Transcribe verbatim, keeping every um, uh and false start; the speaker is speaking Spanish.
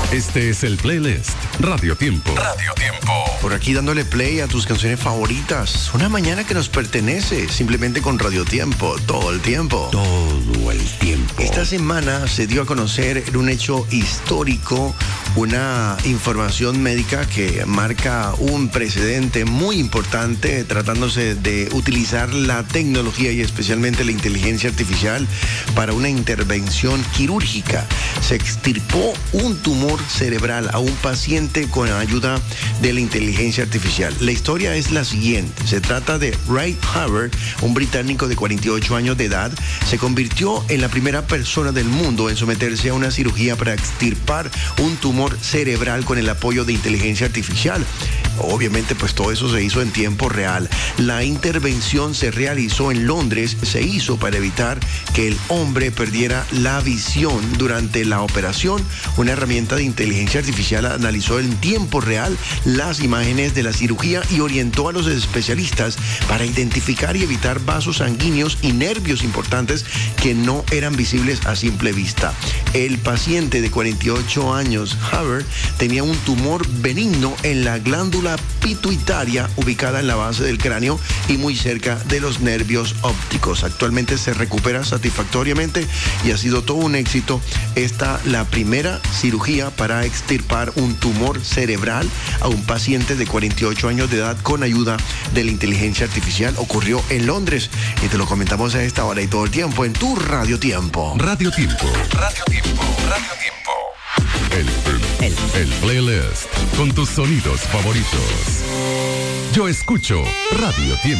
Este es el playlist Radio Tiempo. Radio Tiempo. Por aquí dándole play a tus canciones favoritas. Una mañana que nos pertenece, simplemente con Radio Tiempo, todo el tiempo. Todo el tiempo. Esta semana se dio a conocer en un hecho histórico una información médica que marca un precedente muy importante tratándose de utilizar la tecnología y especialmente la inteligencia artificial para una intervención quirúrgica. Se extirpó un tumor cerebral a un paciente con ayuda de la inteligencia artificial. La historia es la siguiente. Se trata de Ray Harvard, un británico de cuarenta y ocho años de edad. Se convirtió en la primera persona del mundo en someterse a una cirugía para extirpar un tumor cerebral con el apoyo de inteligencia artificial. Obviamente, pues todo eso se hizo en tiempo real. La intervención se realizó en Londres. Se hizo para evitar que el hombre perdiera la visión durante la operación. Una herramienta de inteligencia artificial analizó en tiempo real las imágenes de la cirugía y orientó a los especialistas para identificar y evitar vasos sanguíneos y nervios importantes que no eran visibles a simple vista. El paciente de cuarenta y ocho años, Harvard, tenía un tumor benigno en la glándula pituitaria ubicada en la base del cráneo y muy cerca de los nervios ópticos. Actualmente se recupera satisfactoriamente y ha sido todo un éxito. Esta la primera cirugía para extirpar un tumor cerebral a un paciente de cuarenta y ocho años de edad con ayuda de la inteligencia artificial. Ocurrió en Londres y te lo comentamos a esta hora y todo el tiempo en tu Radio Tiempo. Radio Tiempo. Radio Tiempo. Radio Tiempo. El, el, el playlist con tus sonidos favoritos. Yo escucho Radio Tiempo.